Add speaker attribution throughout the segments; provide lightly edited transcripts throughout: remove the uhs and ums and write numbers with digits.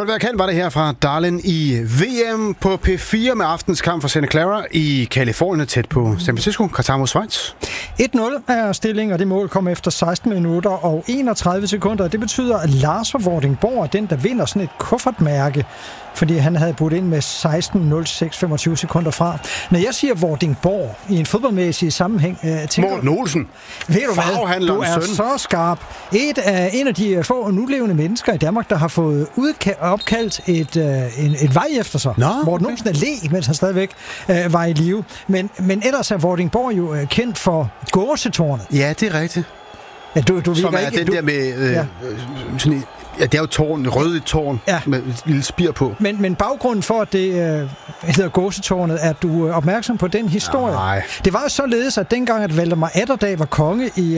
Speaker 1: Godt hvad jeg kan, var det her fra Darlin i VM på P4 med aftens kamp for Santa Clara i Californien tæt på San Francisco. Qatar mod Schweiz.
Speaker 2: 1-0 er stilling, og det mål kom efter 16 minutter og 31 sekunder. Det betyder, at Lars fra Vordingborg er den, der vinder sådan et kuffertmærke, fordi han havde budt ind med 16.06.25 sekunder fra. Når jeg siger Vordingborg i en fodboldmæssig sammenhæng,
Speaker 1: Morten Olsen.
Speaker 2: Ved du hvad? Du er
Speaker 1: søn.
Speaker 2: så skarp. En af de få nulevende mennesker i Danmark, der har fået opkaldt et vej efter sig. Morten Olsen er le, mens han stadigvæk var i live. Men ellers er Vordingborg jo kendt for gåsetårnet.
Speaker 1: Ja, det er rigtigt.
Speaker 2: Ja, du
Speaker 1: som er den der med sådan det er jo tårn, røde tårn med et lille spir på. Men
Speaker 2: baggrunden for, at det hedder gåsetårnet, er du opmærksom på den historie?
Speaker 1: Nej.
Speaker 2: Det var jo således, at dengang, at Valdemar Atterdag var konge i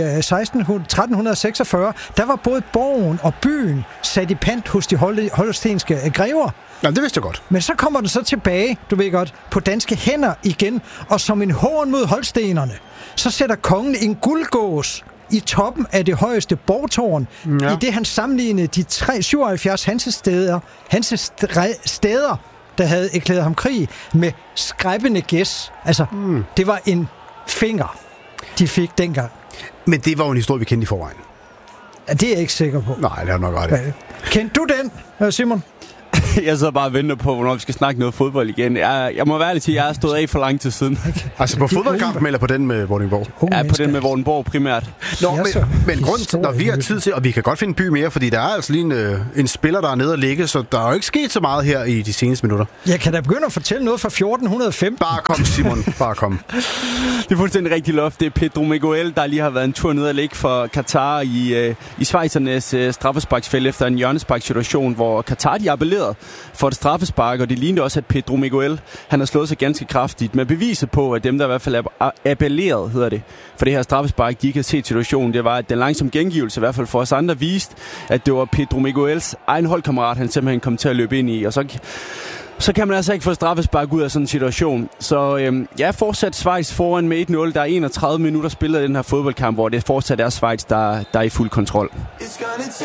Speaker 2: 1346, der var både borgen og byen sat i pant hos de holstenske grever.
Speaker 1: Ja, det vidste jeg godt.
Speaker 2: Men så kommer den så tilbage, du ved godt, på danske hænder igen, og som en hån mod holstenerne, så sætter kongen en guldgås i toppen af det højeste borgtårn, i det han sammenlignede de 77 hansesteder, der havde erklæret ham krig, med skræbbende gæs. Altså, det var en finger, de fik dengang.
Speaker 1: Men det var jo en historie, vi kendte i forvejen.
Speaker 2: Ja, det er jeg ikke sikker på.
Speaker 1: Nej, det er nok ret.
Speaker 2: Kendte du den, Simon?
Speaker 3: Jeg sidder bare og venter på, hvornår vi skal snakke noget fodbold igen. Jeg må være ærlig til, at jeg har stået af for lang tid siden.
Speaker 1: Altså på fodboldkampen eller på den med Vordingborg?
Speaker 3: Ja, på den med Vordingborg primært.
Speaker 1: Men grunden til, når vi har tid til, og vi kan godt finde en by mere, fordi der er altså lige en spiller, der er nede og ligge, så der er jo ikke sket så meget her i de seneste minutter.
Speaker 2: Jeg kan da begynde at fortælle noget fra 1415.
Speaker 1: Bare kom, Simon. Bare kom.
Speaker 3: Det er fuldstændig rigtig loft. Det er Pedro Miguel, der lige har været en tur ned og ligge for Qatar i schweizernes straffesparksfælde efter en hjørnesparksituation, hvor Qatar de appellerede for et straffespark, og det lignede også, at Pedro Miguel, han har slået sig ganske kraftigt med beviset på, at dem, der i hvert fald er appelleret, hedder det, for det her straffespark, de ikke har set situationen, det var, at den langsomme gengivelse, i hvert fald for os andre, viste, at det var Pedro Miguels egen holdkammerat, han simpelthen kom til at løbe ind i, og så kan man altså ikke få straffespark ud af sådan en situation. Så fortsat Schweiz foran med 1-0. Der er 31 minutter spillet i den her fodboldkamp, hvor det fortsat er Schweiz, der er i fuld kontrol.